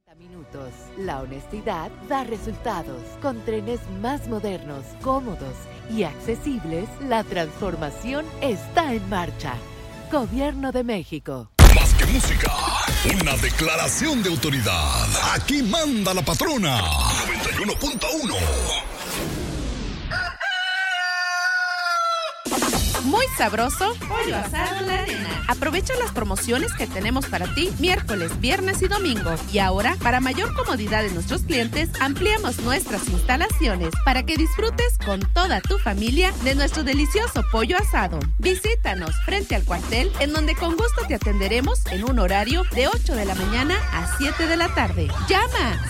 Minutos. La honestidad da resultados. Con trenes más modernos, cómodos y accesibles, la transformación está en marcha. Gobierno de México. Más que música, una declaración de autoridad. Aquí manda la patrona. 91.1. Muy sabroso, pollo asado La Nena. Aprovecha las promociones que tenemos para ti miércoles, viernes y domingo. Y ahora, para mayor comodidad de nuestros clientes, ampliamos nuestras instalaciones para que disfrutes con toda tu familia de nuestro delicioso pollo asado. Visítanos frente al cuartel, en donde con gusto te atenderemos en un horario de 8 de la mañana a 7 de la tarde. Llama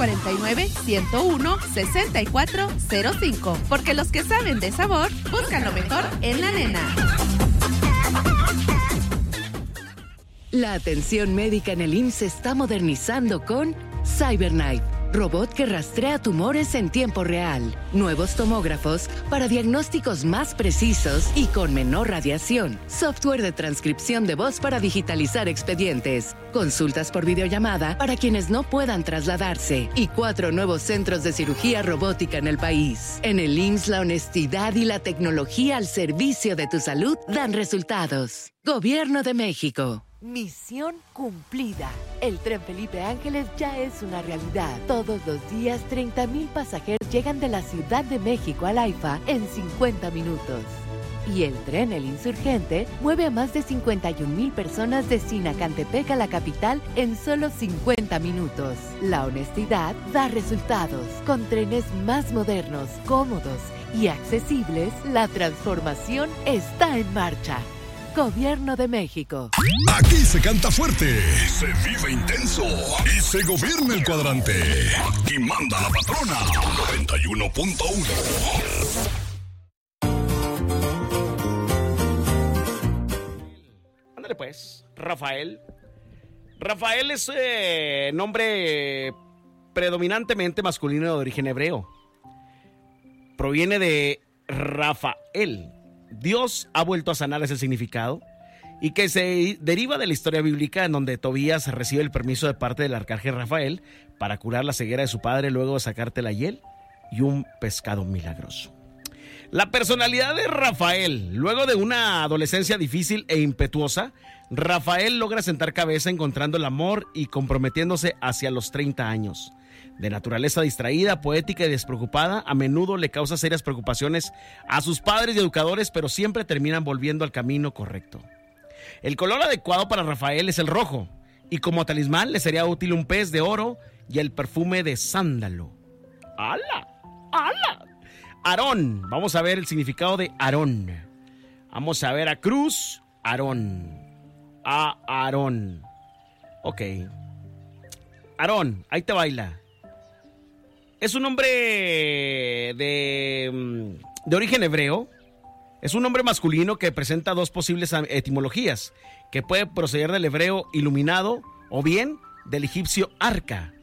649-101-6405, porque los que saben de sabor buscan lo mejor en La Nena. La atención médica en el IMSS se está modernizando con CyberKnife, robot que rastrea tumores en tiempo real, nuevos tomógrafos para diagnósticos más precisos y con menor radiación, software de transcripción de voz para digitalizar expedientes, consultas por videollamada para quienes no puedan trasladarse y 4 nuevos centros de cirugía robótica en el país. En el IMSS, la honestidad y la tecnología al servicio de tu salud dan resultados. Gobierno de México. Misión cumplida. El Tren Felipe Ángeles ya es una realidad. Todos los días, 30,000 pasajeros llegan de la Ciudad de México al AIFA en 50 minutos. Y el tren El Insurgente mueve a más de 51,000 personas de Sinacantepec a la capital en solo 50 minutos. La honestidad da resultados. Con trenes más modernos, cómodos y accesibles, la transformación está en marcha. Gobierno de México. Aquí se canta fuerte, se vive intenso y se gobierna el cuadrante. Aquí manda la patrona. 91.1. Ándale pues, Rafael. Rafael es nombre predominantemente masculino de origen hebreo. Proviene de Rafael. Dios ha vuelto a sanar ese significado y que se deriva de la historia bíblica en donde Tobías recibe el permiso de parte del arcángel Rafael para curar la ceguera de su padre luego de sacarte la hiel y un pescado milagroso. La personalidad de Rafael, luego de una adolescencia difícil e impetuosa, Rafael logra sentar cabeza encontrando el amor y comprometiéndose hacia los 30 años. De naturaleza distraída, poética y despreocupada, a menudo le causa serias preocupaciones a sus padres y educadores, pero siempre terminan volviendo al camino correcto. El color adecuado para Rafael es el rojo, y como talismán le sería útil un pez de oro y el perfume de sándalo. ¡Hala! ¡Hala! Aarón, vamos a ver el significado de Aarón. Vamos a ver a Cruz, Aarón. A Aarón. Ok. Aarón, ahí te baila. Es un nombre de origen hebreo. Es un nombre masculino que presenta dos posibles etimologías, que puede proceder del hebreo iluminado o bien del egipcio arca.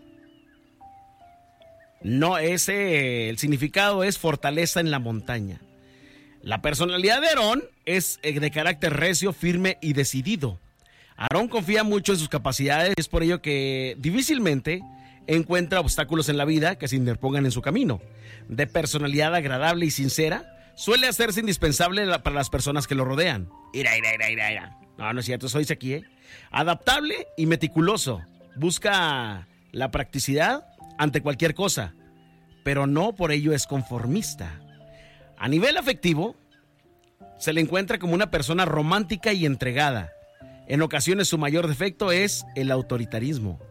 No, el significado es fortaleza en la montaña. La personalidad de Aarón es de carácter recio, firme y decidido. Aarón confía mucho en sus capacidades y es por ello que difícilmente encuentra obstáculos en la vida que se interpongan en su camino. De personalidad agradable y sincera, suele hacerse indispensable para las personas que lo rodean. Ira. No es cierto, eso dice aquí, Adaptable y meticuloso. Busca la practicidad ante cualquier cosa, pero no por ello es conformista. A nivel afectivo, se le encuentra como una persona romántica y entregada. En ocasiones su mayor defecto es el autoritarismo.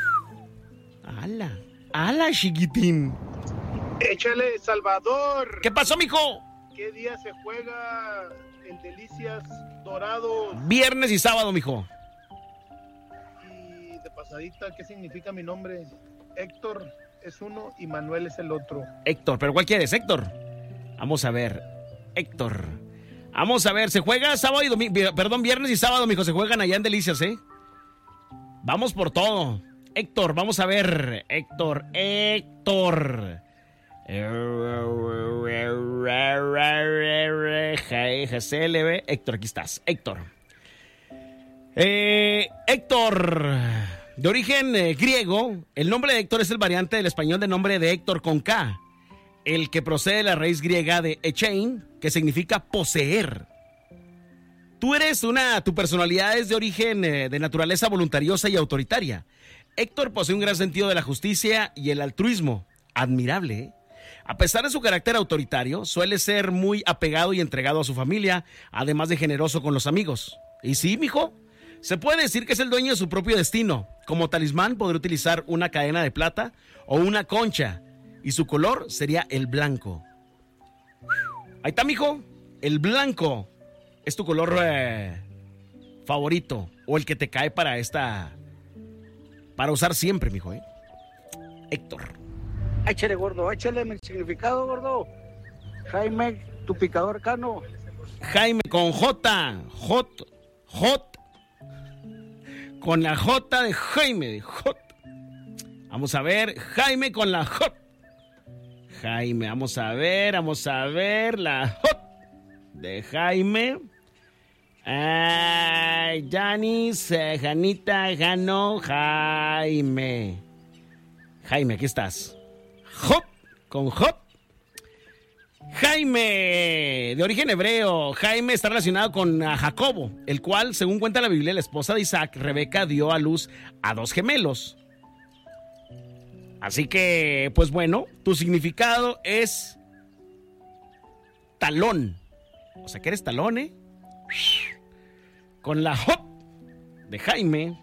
¡Hala, chiquitín! Échale, Salvador. ¿Qué pasó, mijo? ¿Qué día se juega el Delicias Dorados? Viernes y sábado, mijo. Y de pasadita, ¿qué significa mi nombre? Héctor es uno y Manuel es el otro. Héctor, ¿pero cuál quieres, Héctor? Vamos a ver, Héctor. Vamos a ver, se juega sábado y domingo, viernes y sábado, mijo, se juegan allá en Delicias, Vamos por todo. Héctor, vamos a ver, Héctor. GCLB, Héctor, aquí estás, Héctor. Héctor, De origen griego, el nombre de Héctor es el variante del español del nombre de Héctor con K, el que procede de la raíz griega de echein, que significa poseer. Tu personalidad es de origen de naturaleza voluntariosa y autoritaria. Héctor posee un gran sentido de la justicia y el altruismo. Admirable, ¿eh? A pesar de su carácter autoritario, suele ser muy apegado y entregado a su familia, además de generoso con los amigos. Y sí, mijo, se puede decir que es el dueño de su propio destino. Como talismán podrá utilizar una cadena de plata o una concha, y su color sería el blanco. Ahí está, mijo, el blanco es tu color favorito, o el que te cae para usar siempre, mijo, ¿eh? Héctor. Échale, gordo, échale mi significado, gordo. Jaime, tu picador cano. Jaime con J. Con la J de Jaime, de J. Vamos a ver, Jaime con la J. Jaime, vamos a ver, la J de Jaime. Janis, Janita, Jano, Jaime. Jaime, aquí estás. J con J. Jaime, de origen hebreo. Jaime está relacionado con Jacobo, el cual, según cuenta la Biblia, la esposa de Isaac, Rebeca, dio a luz a 2 gemelos. Así que, pues bueno, tu significado es talón. O sea que eres talón, ¿eh? Con la J de Jaime,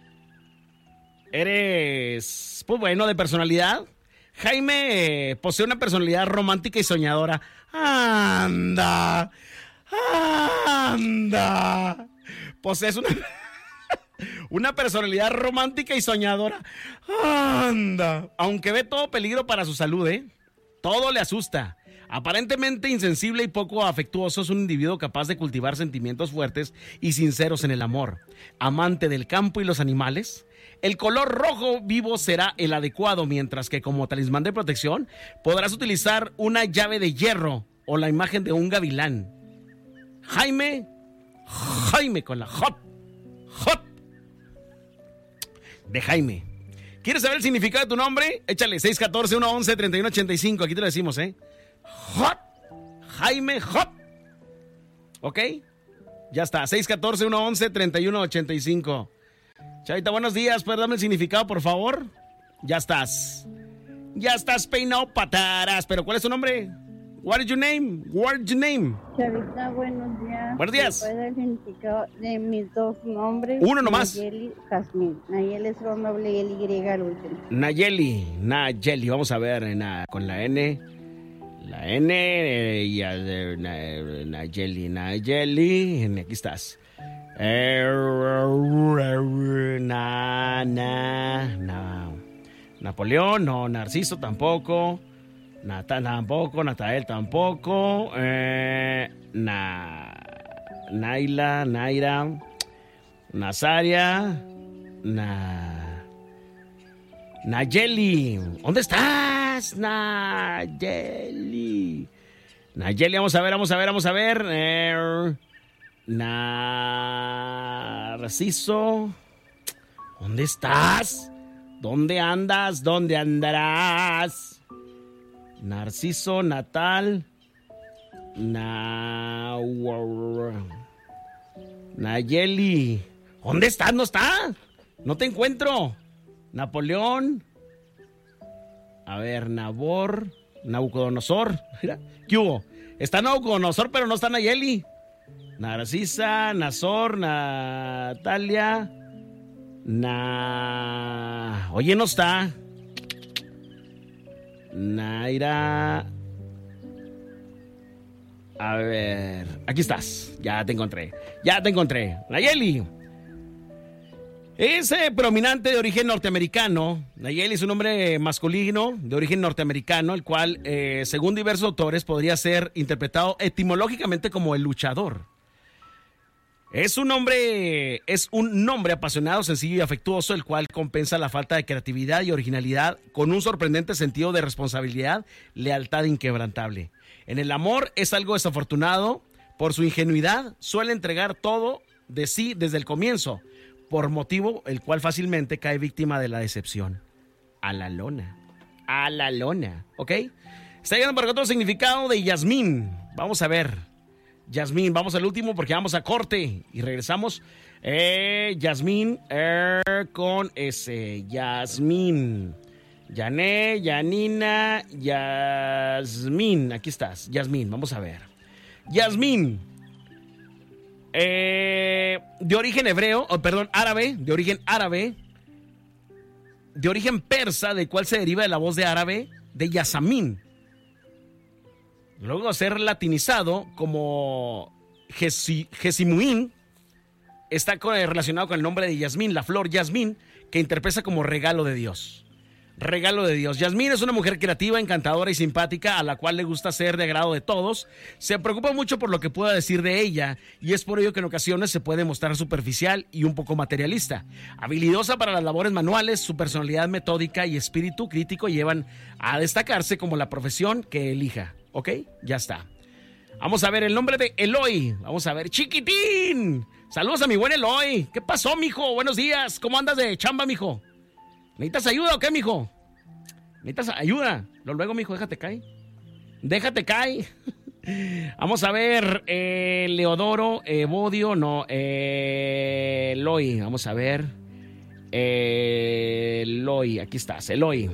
eres, pues bueno, de personalidad. Jaime posee una personalidad romántica y soñadora. ¡Anda! Posees una personalidad romántica y soñadora. ¡Anda! Aunque ve todo peligro para su salud, ¿eh? Todo le asusta. Aparentemente insensible y poco afectuoso, es un individuo capaz de cultivar sentimientos fuertes y sinceros en el amor. Amante del campo y los animales. El color rojo vivo será el adecuado, mientras que como talismán de protección podrás utilizar una llave de hierro o la imagen de un gavilán. Jaime con la J de Jaime. ¿Quieres saber el significado de tu nombre? Échale 614-111-3185. Aquí te lo decimos, ¿eh? Jaime J. ¿Ok? Ya está, 614-111-3185. Chavita, buenos días. ¿Puedes darme el significado, por favor? Ya estás peinado pataras. ¿Pero cuál es tu nombre? What is your name? Chavita, buenos días. Buenos días. ¿Puedes dar el significado de mis 2 nombres? Uno nomás. Nayeli, Jazmín. Nayeli es con doble L y al último. Nayeli. Vamos a ver con la N. La N y Nayeli. Aquí estás. Napoleón, no. Narciso tampoco. Tampoco. Natael tampoco. Naila, Naira. Nazaria. Nayeli. ¿Dónde estás? Nayeli, vamos a ver. Narciso. ¿Dónde estás? ¿Dónde andas? ¿Dónde andarás? Narciso, Natal. Nayeli. ¿Dónde estás? ¿No está? No te encuentro. Napoleón. A ver, Nabucodonosor. Mira, ¿qué hubo? Está Nabucodonosor, pero no está Nayeli. Narcisa, Nazor, Natalia. Oye, no está. Naira. A ver, aquí estás. Ya te encontré. Nayeli. Es predominante de origen norteamericano. Nayeli es un nombre masculino de origen norteamericano, el cual, según diversos autores, podría ser interpretado etimológicamente como el luchador. Es un nombre apasionado, sencillo y afectuoso, el cual compensa la falta de creatividad y originalidad con un sorprendente sentido de responsabilidad, lealtad inquebrantable. En el amor es algo desafortunado. Por su ingenuidad, suele entregar todo de sí desde el comienzo. por motivo el cual fácilmente cae víctima de la decepción. A la lona. A la lona. ¿Ok? Está llegando por acá otro significado de Yasmín. Vamos a ver. Yasmín, vamos al último porque vamos a corte y regresamos. Yasmín con S. Yasmín. Yané, Yanina, Yasmín. Aquí estás, Yasmín, vamos a ver. Yasmín. De origen hebreo, árabe, de origen árabe. De origen persa, del cual se deriva de la voz de árabe de Yasamín. Luego de ser latinizado como Jesimuín, está relacionado con el nombre de Yasmín, la flor Yasmín, que interpreta como regalo de Dios. Regalo de Dios. Yasmín es una mujer creativa, encantadora y simpática, a la cual le gusta ser de agrado de todos. Se preocupa mucho por lo que pueda decir de ella, y es por ello que en ocasiones se puede mostrar superficial y un poco materialista. Habilidosa para las labores manuales, su personalidad metódica y espíritu crítico llevan a destacarse como la profesión que elija. ¿Ok? Ya está. Vamos a ver el nombre de Eloy. Vamos a ver, chiquitín. Saludos a mi buen Eloy. ¿Qué pasó, mijo? Buenos días. ¿Cómo andas de chamba, mijo? ¿Necesitas ayuda o qué, mijo? ¿Necesitas ayuda? Luego, mijo, déjate caer. Déjate caer. Vamos a ver, Leodoro, Evodio, no, Eloy. Vamos a ver. Eloy, aquí estás, Eloy.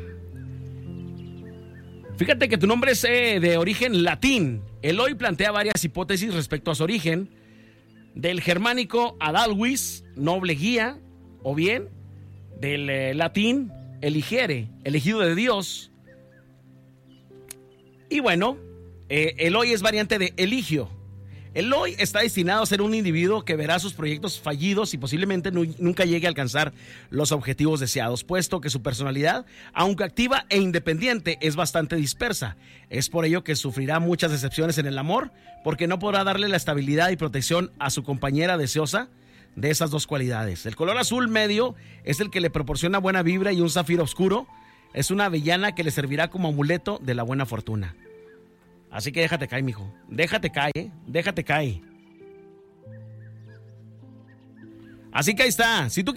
Fíjate que tu nombre es de origen latín. Eloy plantea varias hipótesis respecto a su origen. Del germánico Adalwis, noble guía, o bien del latín eligere, elegido de Dios. Y bueno, Eloy es variante de eligio. Eloy está destinado a ser un individuo que verá sus proyectos fallidos y posiblemente nunca llegue a alcanzar los objetivos deseados, puesto que su personalidad, aunque activa e independiente, es bastante dispersa. Es por ello que sufrirá muchas decepciones en el amor, porque no podrá darle la estabilidad y protección a su compañera deseosa de esas dos cualidades. El color azul medio es el que le proporciona buena vibra, y un zafiro oscuro es una avellana que le servirá como amuleto de la buena fortuna. Así que déjate caer, mijo. Déjate caer, déjate caer. Así que ahí está. Si tú